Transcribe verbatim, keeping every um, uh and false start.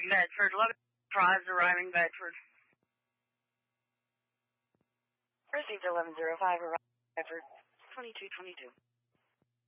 Bedford, eleven Prize arriving Bedford. Received eleven zero five arriving Bedford, twenty-two twenty-two.